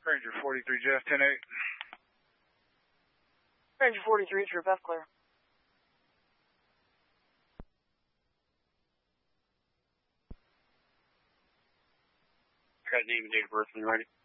Ranger 43, Jeff 10-8. Ranger 43, Trip F clear. I got name and date of birth when you're ready.